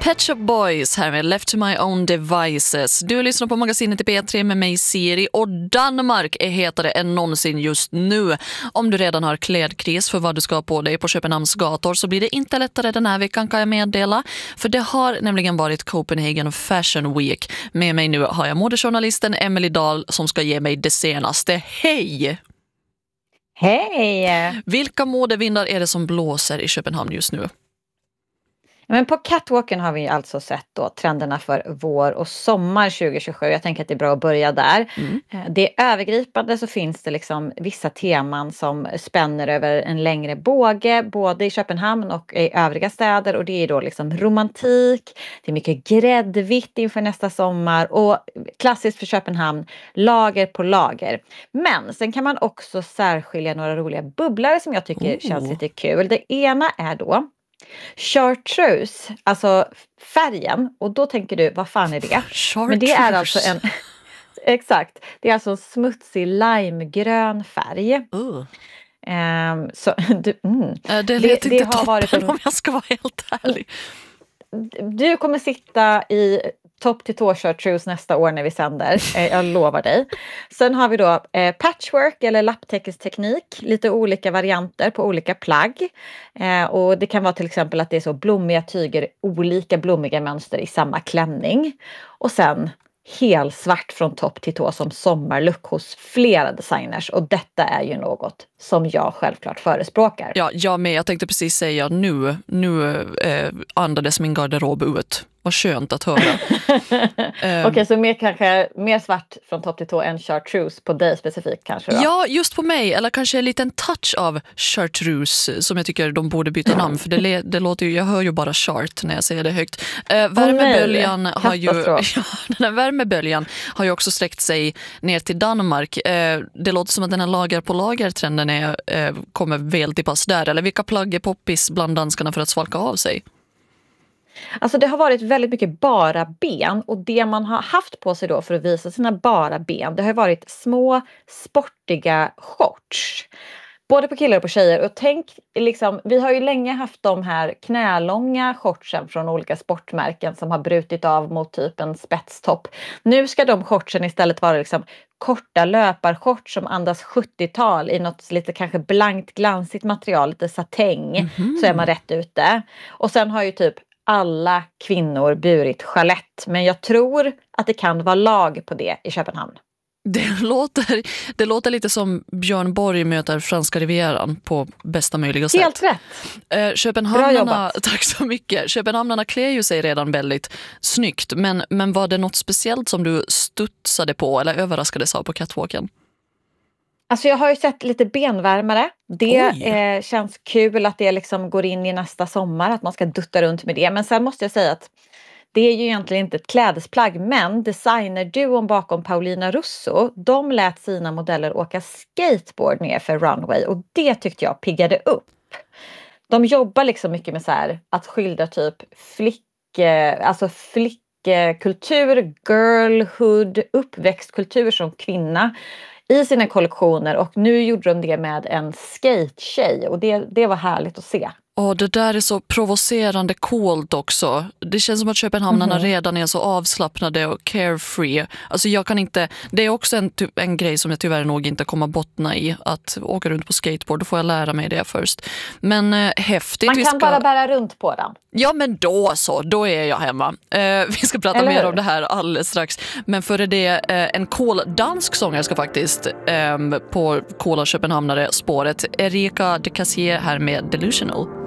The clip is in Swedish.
Pet Shop Boys här med Left to My Own Devices. Du lyssnar på magasinet i P3 med mig Siri, och Danmark är hetare än någonsin just nu. Om du redan har klädkris för vad du ska ha på dig på Köpenhamns gator så blir det inte lättare den här veckan, kan jag meddela. För det har nämligen varit Copenhagen Fashion Week. Med mig nu har jag modejournalisten Emily Dahl som ska ge mig det senaste. Hej! Hej! Vilka modevindar är det som blåser i Köpenhamn just nu? Men på catwalken har vi alltså sett då trenderna för vår och sommar 2027. Jag tänker att det är bra att börja där. Det är övergripande, så finns det liksom vissa teman som spänner över en längre båge, både i Köpenhamn och i övriga städer. Och det är då liksom romantik, det är mycket gräddvitt inför nästa sommar och klassiskt för Köpenhamn, lager på lager. Men sen kan man också särskilja några roliga bubblare som jag tycker känns lite kul. Det ena är då chartreuse, alltså färgen, och då tänker du, vad fan är det? Chartreuse. Men det är alltså en exakt, det är alltså en smutsig limegrön färg. Så det lät inte har toppen varit om jag ska vara helt ärlig. Du kommer sitta i topp till tå chartreuse nästa år när vi sänder. Jag lovar dig. Sen har vi då patchwork eller lapptäckesteknik. Lite olika varianter på olika plagg. Och det kan vara till exempel att det är så blommiga tyger, olika blommiga mönster i samma klänning. Och sen helt svart från topp till tå som sommarlook hos flera designers. Och detta är ju något som jag självklart förespråkar. Ja, jag med. Jag tänkte precis säga nu andades min garderob ut. Vad skönt att höra. Okej, så mer svart från topp till tå än chartreuse på dig specifikt kanske då? Ja, just på mig. Eller kanske en liten touch av chartreuse som jag tycker de borde byta namn. För det låter ju, jag hör ju bara chart när jag säger det högt. Värmeböljan har ju den här värmeböljan har ju också sträckt sig ner till Danmark. Det låter som att den här lager på lager-trenden kommer väl till pass där. Eller vilka plagg är poppis bland danskarna för att svalka av sig? Alltså det har varit väldigt mycket bara ben, och det man har haft på sig då för att visa sina bara ben, det har varit små sportiga shorts. Både på killar och på tjejer. Och tänk liksom, vi har ju länge haft de här knälånga shortsen från olika sportmärken som har brutit av mot typ en spetstopp. Nu ska de shortsen istället vara liksom korta löparshorts som andas 70-tal i något lite kanske blankt glansigt material, lite satäng, så är man rätt ute. Och sen har ju typ alla kvinnor burit chalett, men jag tror att det kan vara lag på det i Köpenhamn. Det låter lite som Björn Borg möter franska rivieran på bästa möjliga sätt. Helt rätt. Köpenhamnarna, tack så mycket. Köpenhamnarna klär ju sig redan väldigt snyggt, men var det något speciellt som du studsade på eller överraskades av på catwalken? Alltså jag har ju sett lite benvärmare. Det känns kul att det liksom går in i nästa sommar, att man ska dutta runt med det. Men sen måste jag säga att det är ju egentligen inte ett klädesplagg, men designerduon bakom Paulina Russo, de lät sina modeller åka skateboard ner för runway, och det tyckte jag piggade upp. De jobbar liksom mycket med så här att skildra typ flickkultur, girlhood, uppväxtkultur som kvinna i sina kollektioner, och nu gjorde de det med en skate-tjej, och det var härligt att se. Och det där är så provocerande coolt också. Det känns som att köpenhamnarna redan är så avslappnade och carefree. Alltså jag kan inte, det är också en grej som jag tyvärr nog inte kommer bottna i, att åka runt på skateboard. Då får jag lära mig det först. Men häftigt. Man kan bara bära runt på den. Ja, men då är jag hemma. Vi ska prata mer om det här alldeles strax. Men före det, en cool dansk sångerska faktiskt på coola köpenhamnare spåret. Erika de Cassier här med Delusional.